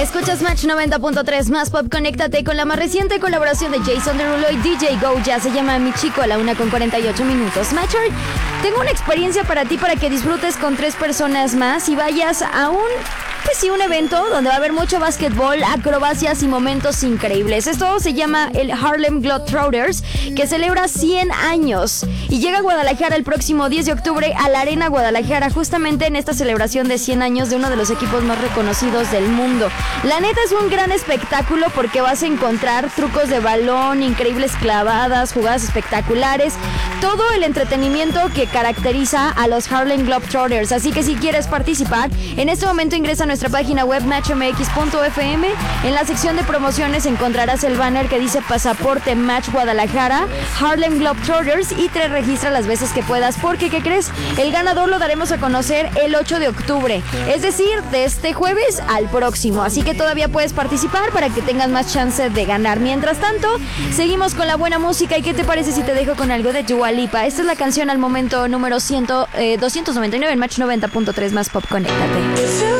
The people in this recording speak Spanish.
Escuchas Match 90.3 más pop. Conéctate con la más reciente colaboración de Jason Derulo y DJ Goya. Se llama Mi Chico a la 1:48. Matcher, tengo una experiencia para ti para que disfrutes con 3 personas más y vayas a un evento donde va a haber mucho básquetbol, acrobacias y momentos increíbles. Esto se llama el Harlem Globetrotters, que celebra 100 años y llega a Guadalajara el próximo 10 de octubre a la Arena Guadalajara, justamente en esta celebración de 100 años de uno de los equipos más reconocidos del mundo. La neta es un gran espectáculo porque vas a encontrar trucos de balón, increíbles clavadas, jugadas espectaculares, todo el entretenimiento que caracteriza a los Harlem Globetrotters. Así que si quieres participar, en este momento ingresa a nuestra página web matchmx.fm. En la sección de promociones encontrarás el banner que dice Pasaporte Match Guadalajara, Harlem Globetrotters, y te registra las veces que puedas, porque ¿qué crees? El ganador lo daremos a conocer el 8 de octubre, es decir, de este jueves al próximo. Así que todavía puedes participar para que tengas más chance de ganar. Mientras tanto, seguimos con la buena música. ¿Y qué te parece si te dejo con algo de Dua Lipa? Esta es la canción al momento número 299 en Match 90.3 más pop. Conéctate.